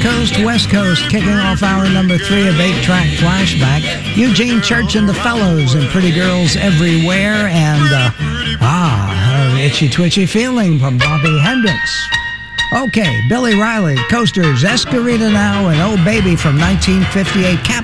Coast, West Coast, kicking off hour number 3 of 8-track flashback. Eugene Church and the Fellows and Pretty Girls Everywhere, and Itchy Twitchy Feeling from Bobby Hendricks. Okay, Billy Riley, Coasters, Escarita Now, and Oh Baby from 1958.